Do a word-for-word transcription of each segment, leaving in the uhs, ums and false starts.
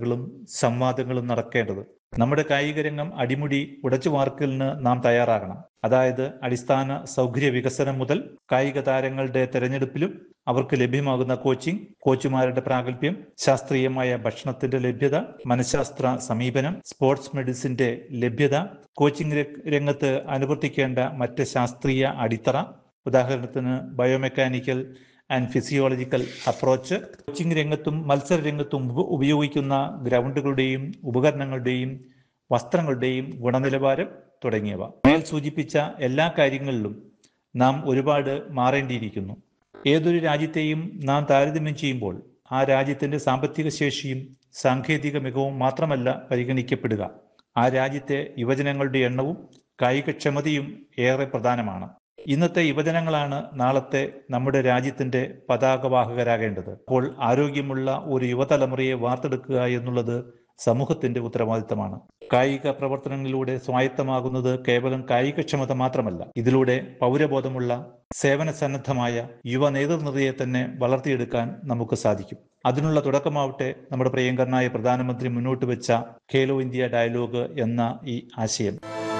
ചർച്ചകളും സംവാദങ്ങളും നടക്കേണ്ടത്. നമ്മുടെ കായിക രംഗം അടിമുടി ഉടച്ചു വാർക്കലിന് നാം തയ്യാറാകണം. അതായത് അടിസ്ഥാന സൗകര്യ വികസനം മുതൽ കായിക താരങ്ങളുടെ തെരഞ്ഞെടുപ്പിലും അവർക്ക് ലഭ്യമാകുന്ന കോച്ചിങ്, കോച്ചുമാരുടെ പ്രാഗൽഭ്യം, ശാസ്ത്രീയമായ ഭക്ഷണത്തിന്റെ ലഭ്യത, മനഃശാസ്ത്ര സമീപനം, സ്പോർട്സ് മെഡിസിന്റെ ലഭ്യത, കോച്ചിങ് രംഗത്ത് അനുവർത്തിക്കേണ്ട മറ്റ് ശാസ്ത്രീയ അടിത്തറ, ഉദാഹരണത്തിന് biomechanical and physiological approach, coaching രംഗത്തും മത്സര രംഗത്തും ഉപയോഗിക്കുന്ന ഗ്രൗണ്ടുകളുടെയും ഉപകരണങ്ങളുടെയും വസ്ത്രങ്ങളുടെയും ഗുണനിലവാരം തുടങ്ങിയവ. മേൽ സൂചിപ്പിച്ച എല്ലാ കാര്യങ്ങളിലും നാം ഒരുപാട് മാറേണ്ടിയിരിക്കുന്നു. ഏതൊരു രാജ്യത്തെയും നാം താരതമ്യം ചെയ്യുമ്പോൾ ആ രാജ്യത്തിന്റെ സാമ്പത്തിക ശേഷിയും സാങ്കേതിക മികവും മാത്രമല്ല പരിഗണിക്കപ്പെടുക, ആ രാജ്യത്തെ യുവജനങ്ങളുടെ എണ്ണവും കായികക്ഷമതയും ഏറെ പ്രധാനമാണ്. ഇന്നത്തെ യുവജനങ്ങളാണ് നാളത്തെ നമ്മുടെ രാജ്യത്തിന്റെ പതാകവാഹകരാകേണ്ടത്. അപ്പോൾ ആരോഗ്യമുള്ള ഒരു യുവതലമുറയെ വാർത്തെടുക്കുക എന്നുള്ളത് സമൂഹത്തിന്റെ ഉത്തരവാദിത്തമാണ്. കായിക പ്രവർത്തനങ്ങളിലൂടെ സ്വായത്തമാകുന്നത് കേവലം കായികക്ഷമത മാത്രമല്ല, ഇതിലൂടെ പൗരബോധമുള്ള സേവന സന്നദ്ധമായ യുവ നേതൃനിരയെ തന്നെ വളർത്തിയെടുക്കാൻ നമുക്ക് സാധിക്കും. അതിനുള്ള തുടക്കമാവട്ടെ നമ്മുടെ പ്രിയങ്കരനായ പ്രധാനമന്ത്രി മുന്നോട്ട് വെച്ച ഖേലോ ഇന്ത്യ ഡയലോഗ് എന്ന ഈ ആശയം.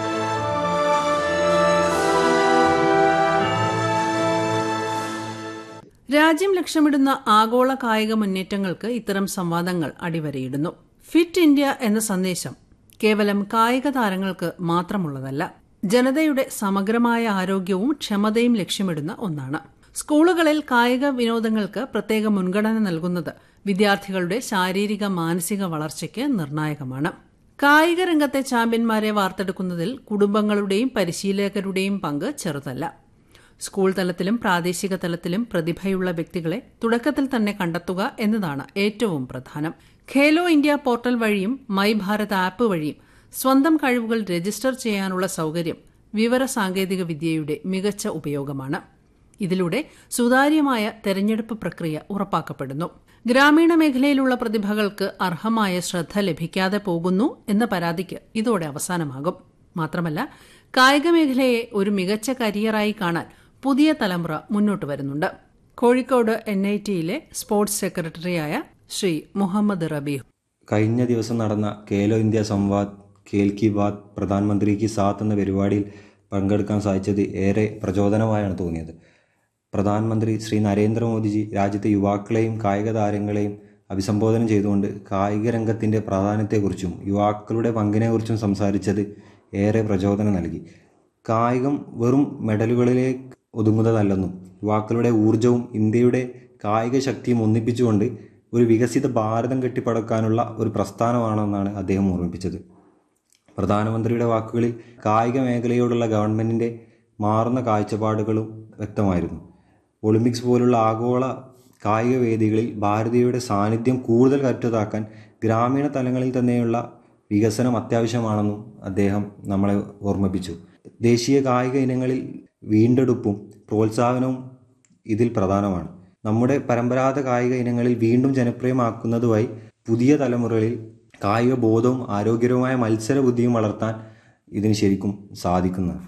രാജ്യം ലക്ഷ്യമിടുന്ന ആഗോള കായിക മുന്നേറ്റങ്ങൾക്ക് ഇത്തരം സംവാദങ്ങൾ അടിവരയിടുന്നു. ഫിറ്റ് ഇന്ത്യ എന്ന സന്ദേശം കേവലം കായിക താരങ്ങൾക്ക് മാത്രമുള്ളതല്ല, ജനതയുടെ സമഗ്രമായ ആരോഗ്യവും ക്ഷമതയും ലക്ഷ്യമിടുന്ന ഒന്നാണ്. സ്കൂളുകളിൽ കായിക വിനോദങ്ങൾക്ക് പ്രത്യേക മുൻഗണന നൽകുന്നത് വിദ്യാർത്ഥികളുടെ ശാരീരിക മാനസിക വളർച്ചയ്ക്ക് നിർണായകമാണ്. കായിക രംഗത്തെ ചാമ്പ്യന്മാരെ വാർത്തെടുക്കുന്നതിൽ കുടുംബങ്ങളുടെയും പരിശീലകരുടെയും പങ്ക് ചെറുതല്ല. സ്കൂൾ തലത്തിലും പ്രാദേശിക തലത്തിലും പ്രതിഭയുള്ള വ്യക്തികളെ തുടക്കത്തിൽ തന്നെ കണ്ടെത്തുക എന്നതാണ് ഏറ്റവും പ്രധാനം. ഖേലോ ഇന്ത്യ പോർട്ടൽ വഴിയും മൈ ഭാരത് ആപ്പ് വഴിയും സ്വന്തം കഴിവുകൾ രജിസ്റ്റർ ചെയ്യാനുള്ള സൌകര്യം വിവര സാങ്കേതിക വിദ്യയുടെ മികച്ച ഉപയോഗമാണ്. ഇതിലൂടെ സുതാര്യമായ തെരഞ്ഞെടുപ്പ് പ്രക്രിയ ഉറപ്പാക്കപ്പെടുന്നു. ഗ്രാമീണ മേഖലയിലുള്ള പ്രതിഭകൾക്ക് അർഹമായ ശ്രദ്ധ ലഭിക്കാതെ പോകുന്നു എന്ന പരാതിക്ക് ഇതോടെ അവസാനമാകും. മാത്രമല്ല, കായിക മേഖലയെ ഒരു മികച്ച കരിയറായി കാണാൻ പുതിയ തലമുറ മുന്നോട്ട് വരുന്നുണ്ട്. കോഴിക്കോട് എൻ ഐ ടിയിലെ സ്പോർട്സ് സെക്രട്ടറിയായ ശ്രീ മുഹമ്മദ് റബീഹ് കഴിഞ്ഞ ദിവസം നടന്ന ഖേലോ ഇന്ത്യ സംവാദ് ഖേൽ കി ബാത് പ്രധാനമന്ത്രി കി സാത്ത് എന്ന പരിപാടിയിൽ പങ്കെടുക്കാൻ സാധിച്ചത് ഏറെ പ്രചോദനമായാണ് തോന്നിയത്. പ്രധാനമന്ത്രി ശ്രീ നരേന്ദ്രമോദിജി രാജ്യത്തെ യുവാക്കളെയും കായിക താരങ്ങളെയും അഭിസംബോധന ചെയ്തുകൊണ്ട് കായിക രംഗത്തിൻ്റെ പ്രാധാന്യത്തെക്കുറിച്ചും യുവാക്കളുടെ പങ്കിനെക്കുറിച്ചും സംസാരിച്ചത് ഏറെ പ്രചോദനം നൽകി. കായികം വെറും മെഡലുകളിലേക്ക് ഒതുങ്ങുന്നതല്ലെന്നും യുവാക്കളുടെ ഊർജവും ഇന്ത്യയുടെ കായിക ശക്തിയും ഒന്നിപ്പിച്ചുകൊണ്ട് ഒരു വികസിത ഭാരതം കെട്ടിപ്പടുക്കാനുള്ള ഒരു പ്രസ്ഥാനമാണെന്നാണ് അദ്ദേഹം ഓർമ്മിപ്പിച്ചത്. പ്രധാനമന്ത്രിയുടെ വാക്കുകളിൽ കായിക മേഖലയോടുള്ള ഗവൺമെൻറ്റിൻ്റെ മാറുന്ന കാഴ്ചപ്പാടുകളും വ്യക്തമായിരുന്നു. ഒളിമ്പിക്സ് പോലുള്ള ആഗോള കായിക വേദികളിൽ ഭാരതീയരുടെ സാന്നിധ്യം കൂടുതൽ കരുത്തതാക്കാൻ ഗ്രാമീണ തലങ്ങളിൽ തന്നെയുള്ള വികസനം അത്യാവശ്യമാണെന്നും അദ്ദേഹം നമ്മളെ ഓർമ്മിപ്പിച്ചു. ദേശീയ കായിക ഇനങ്ങളിൽ വീണ്ടെടുപ്പും പ്രോത്സാഹനവും ഇതിൽ പ്രധാനമാണ്. നമ്മുടെ പരമ്പരാഗത കായിക ഇനങ്ങളിൽ വീണ്ടും ജനപ്രിയമാക്കുന്നതുവഴി പുതിയ തലമുറകളിൽ കായിക ബോധവും ആരോഗ്യകരമായ മത്സര ബുദ്ധിയും വളർത്താൻ ഇതിന് ശരിക്കും സാധിക്കുന്നതാണ്.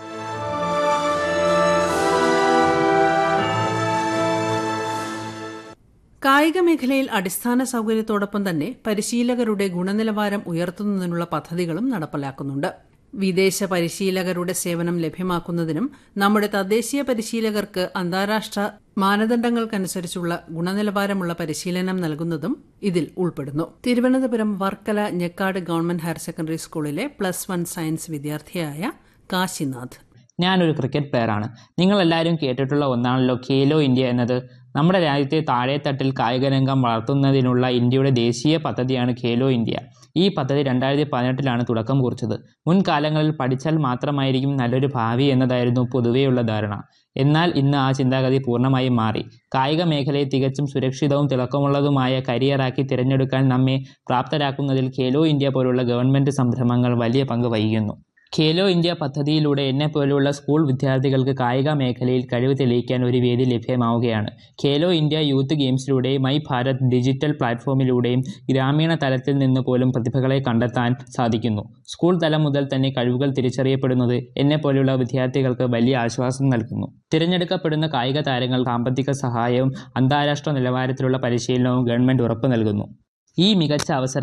കായിക മേഖലയിൽ അടിസ്ഥാന സൌകര്യത്തോടൊപ്പം തന്നെ പരിശീലകരുടെ ഗുണനിലവാരം ഉയർത്തുന്നതിനുള്ള പദ്ധതികളും നടപ്പിലാക്കുന്നുണ്ട്. വിദേശ പരിശീലകരുടെ സേവനം ലഭ്യമാക്കുന്നതിനും നമ്മുടെ തദ്ദേശീയ പരിശീലകർക്ക് അന്താരാഷ്ട്ര മാനദണ്ഡങ്ങൾക്കനുസരിച്ചുള്ള ഗുണനിലവാരമുള്ള പരിശീലനം നൽകുന്നതും ഇതിൽ ഉൾപ്പെടുന്നു. Thiruvananthapuram Varkala Njekkad government higher secondary സ്കൂളിലെ പ്ലസ് വൺ സയൻസ് വിദ്യാർത്ഥിയായ കാശിനാഥ്. ഞാനൊരു ക്രിക്കറ്റ് പ്ലെയറാണ്. നിങ്ങളെല്ലാവരും കേട്ടിട്ടുള്ള ഒന്നാണല്ലോ ഖേലോ ഇന്ത്യ എന്നത്. നമ്മുടെ രാജ്യത്തെ താഴെത്തട്ടിൽ കായികരംഗം വളർത്തുന്നതിനുള്ള ഇന്ത്യയുടെ ദേശീയ പദ്ധതിയാണ് ഖേലോ ഇന്ത്യ. ഈ പദ്ധതി രണ്ടായിരത്തി പതിനെട്ടിലാണ് തുടക്കം കുറിച്ചത്. മുൻകാലങ്ങളിൽ പഠിച്ചാൽ മാത്രമായിരിക്കും നല്ലൊരു ഭാവി എന്നതായിരുന്നു പൊതുവെയുള്ള ധാരണ. എന്നാൽ ഇന്ന് ആ ചിന്താഗതി പൂർണ്ണമായും മാറി. കായിക മേഖലയെ തികച്ചും സുരക്ഷിതവും തിളക്കമുള്ളതുമായ കരിയറാക്കി തിരഞ്ഞെടുക്കാൻ നമ്മെ പ്രാപ്തരാക്കുന്നതിൽ ഖേലോ ഇന്ത്യ പോലുള്ള ഗവൺമെൻറ് സംരംഭങ്ങൾ വലിയ പങ്ക് വഹിക്കുന്നു. ഖേലോ ഇന്ത്യ പദ്ധതിയിലൂടെ എന്നെപ്പോലുള്ള സ്കൂൾ വിദ്യാർത്ഥികൾക്ക് കായിക മേഖലയിൽ കഴിവ് തെളിയിക്കാൻ ഒരു വേദി ലഭ്യമാവുകയാണ്. Khelo India youth ഗെയിംസിലൂടെയും my Bharat digital പ്ലാറ്റ്ഫോമിലൂടെയും ഗ്രാമീണ തലത്തിൽ നിന്ന് പോലും പ്രതിഭകളെ കണ്ടെത്താൻ സാധിക്കുന്നു. സ്കൂൾ തലം മുതൽ തന്നെ കഴിവുകൾ തിരിച്ചറിയപ്പെടുന്നത് എന്നെപ്പോലുള്ള വിദ്യാർത്ഥികൾക്ക് വലിയ ആശ്വാസം നൽകുന്നു. തിരഞ്ഞെടുക്കപ്പെടുന്ന കായിക താരങ്ങൾ സാമ്പത്തിക സഹായവും അന്താരാഷ്ട്ര നിലവാരത്തിലുള്ള പരിശീലനവും ഗവൺമെൻറ് ഉറപ്പു നൽകുന്നു. ഈ മികച്ച അവസരം